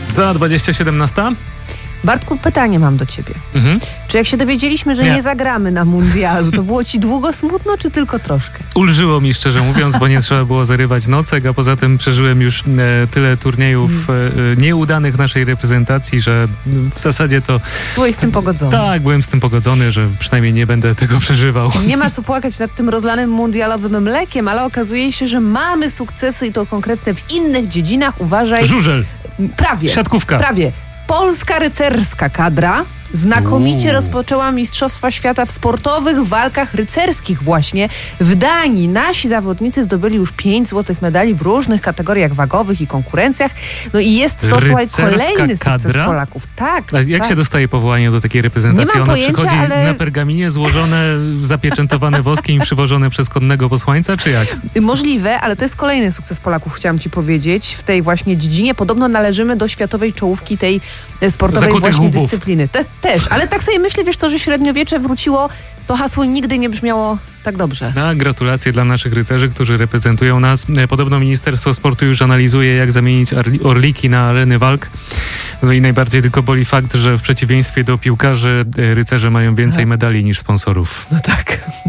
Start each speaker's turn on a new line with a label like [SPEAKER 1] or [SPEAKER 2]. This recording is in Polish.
[SPEAKER 1] Za 27:00?
[SPEAKER 2] Bartku, pytanie mam do ciebie. Czy jak się dowiedzieliśmy, że nie zagramy na mundialu, to było ci długo smutno, czy tylko troszkę?
[SPEAKER 1] Ulżyło mi, szczerze mówiąc, bo nie trzeba było zarywać nocek, a poza tym przeżyłem już tyle turniejów nieudanych naszej reprezentacji, że w zasadzie to...
[SPEAKER 2] Byłeś z tym pogodzony.
[SPEAKER 1] Tak, byłem z tym pogodzony, że przynajmniej nie będę tego przeżywał.
[SPEAKER 2] Nie ma co płakać nad tym rozlanym mundialowym mlekiem, ale okazuje się, że mamy sukcesy i to konkretne w innych dziedzinach. Uważaj.
[SPEAKER 1] Żużel.
[SPEAKER 2] Prawie.
[SPEAKER 1] Siatkówka.
[SPEAKER 2] Prawie. Polska rycerska kadra znakomicie rozpoczęła Mistrzostwa Świata w sportowych walkach rycerskich właśnie w Danii. Nasi zawodnicy zdobyli już 5 złotych medali w różnych kategoriach wagowych i konkurencjach. No i jest to, słuchaj, kolejny sukces Polaków. Tak.
[SPEAKER 1] A jak się dostaje powołanie do takiej reprezentacji?
[SPEAKER 2] Nie mam pojęcia,
[SPEAKER 1] przychodzi
[SPEAKER 2] ale...
[SPEAKER 1] na pergaminie złożone, zapieczętowane woskiem i przywożone przez konnego posłańca, czy jak?
[SPEAKER 2] Możliwe, ale to jest kolejny sukces Polaków, chciałam ci powiedzieć, w tej właśnie dziedzinie. Podobno należymy do światowej czołówki tej sportowej właśnie dyscypliny. Też, ale tak sobie myślę, wiesz co, że średniowiecze wróciło, to hasło nigdy nie brzmiało tak dobrze.
[SPEAKER 1] Gratulacje dla naszych rycerzy, którzy reprezentują nas. Podobno Ministerstwo Sportu już analizuje, jak zamienić orliki na areny walk. No i najbardziej tylko boli fakt, że w przeciwieństwie do piłkarzy rycerze mają więcej medali niż sponsorów.
[SPEAKER 2] No tak.